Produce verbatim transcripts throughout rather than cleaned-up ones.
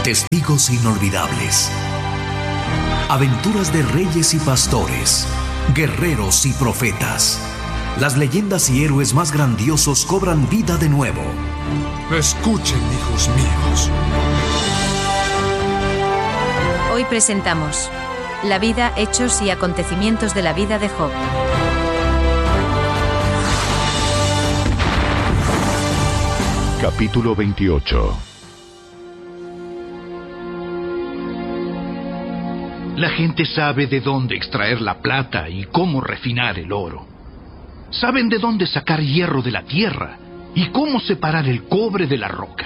Testigos inolvidables. Aventuras de reyes y pastores, guerreros y profetas. Las leyendas y héroes más grandiosos cobran vida de nuevo. Escuchen, hijos míos. Hoy presentamos la vida, hechos y acontecimientos de la vida de Job. Capítulo veintiocho. La gente sabe de dónde extraer la plata y cómo refinar el oro. Saben de dónde sacar hierro de la tierra y cómo separar el cobre de la roca.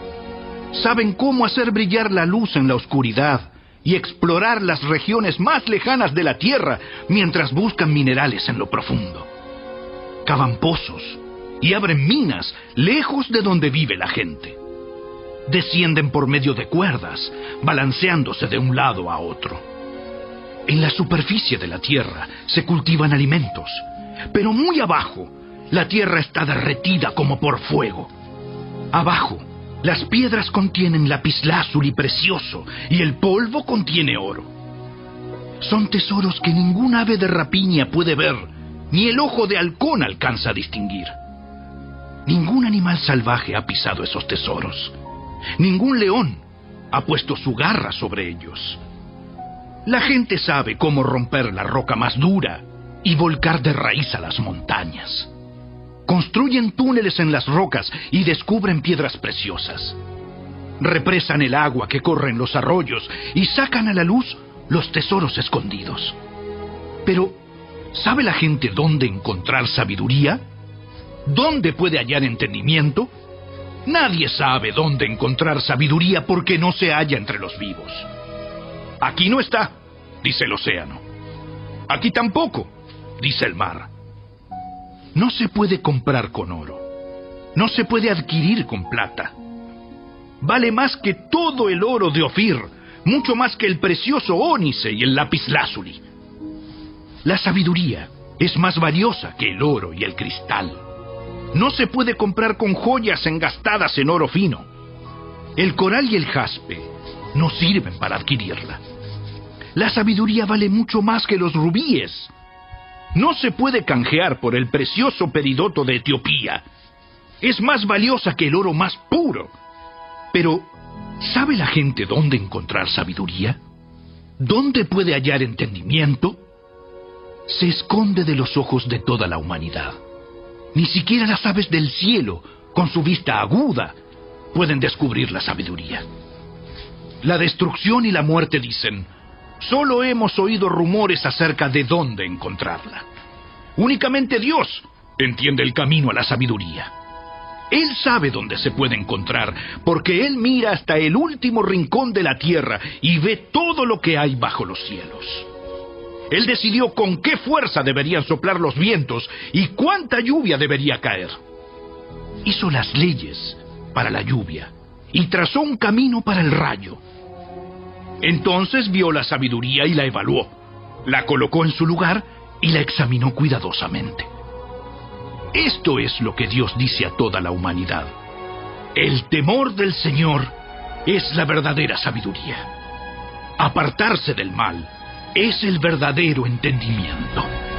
Saben cómo hacer brillar la luz en la oscuridad y explorar las regiones más lejanas de la tierra mientras buscan minerales en lo profundo. Cavan pozos y abren minas lejos de donde vive la gente. Descienden por medio de cuerdas, balanceándose de un lado a otro. En la superficie de la tierra se cultivan alimentos, pero muy abajo la tierra está derretida como por fuego. Abajo, las piedras contienen lapislázuli precioso y el polvo contiene oro. Son tesoros que ningún ave de rapiña puede ver, ni el ojo de halcón alcanza a distinguir. Ningún animal salvaje ha pisado esos tesoros. Ningún león ha puesto su garra sobre ellos. La gente sabe cómo romper la roca más dura y volcar de raíz a las montañas. Construyen túneles en las rocas y descubren piedras preciosas. Represan el agua que corre en los arroyos y sacan a la luz los tesoros escondidos. Pero, ¿sabe la gente dónde encontrar sabiduría? ¿Dónde puede hallar entendimiento? Nadie sabe dónde encontrar sabiduría porque no se halla entre los vivos. Aquí no está, dice el océano. Aquí tampoco, dice el mar. No se puede comprar con oro. No se puede adquirir con plata. Vale más que todo el oro de Ofir, mucho más que el precioso ónice y el lapislázuli. La sabiduría es más valiosa que el oro y el cristal. No se puede comprar con joyas engastadas en oro fino. El coral y el jaspe no sirven para adquirirla. La sabiduría vale mucho más que los rubíes. No se puede canjear por el precioso peridoto de Etiopía. Es más valiosa que el oro más puro. Pero, ¿sabe la gente dónde encontrar sabiduría? ¿Dónde puede hallar entendimiento? Se esconde de los ojos de toda la humanidad. Ni siquiera las aves del cielo, con su vista aguda, pueden descubrir la sabiduría. La destrucción y la muerte dicen: solo hemos oído rumores acerca de dónde encontrarla. Únicamente Dios entiende el camino a la sabiduría. Él sabe dónde se puede encontrar, porque Él mira hasta el último rincón de la tierra y ve todo lo que hay bajo los cielos. Él decidió con qué fuerza deberían soplar los vientos y cuánta lluvia debería caer. Hizo las leyes para la lluvia y trazó un camino para el rayo. Entonces vio la sabiduría y la evaluó, la colocó en su lugar y la examinó cuidadosamente. Esto es lo que Dios dice a toda la humanidad: el temor del Señor es la verdadera sabiduría. Apartarse del mal es el verdadero entendimiento.